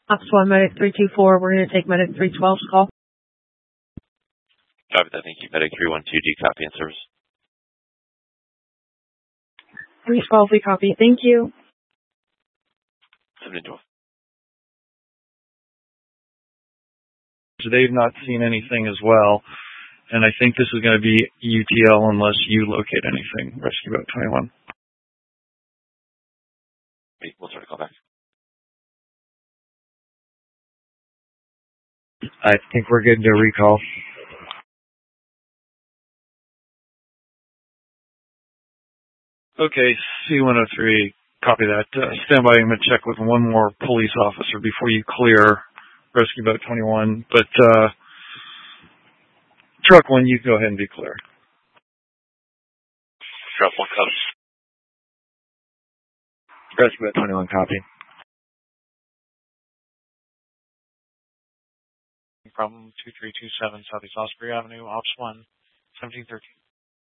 Ops 1, Medic 324. We're going to take Medic 312's call. Copy that. Thank you. Medic 312D, copy and service. 312, we copy. Thank you. 712. So they've not seen anything as well, and I think this is going to be UTL unless you locate anything. Rescue Boat 21. We'll try to call back. I think we're good to recall. Okay, C-103, copy that. Stand by. I'm going to check with one more police officer before you clear Rescue Boat 21. But Truck 1, you go ahead and be clear. Truck 1 comes. Rescue Boat 21, copy. From 2327 Southeast Osprey Avenue, Ops 1, 1713.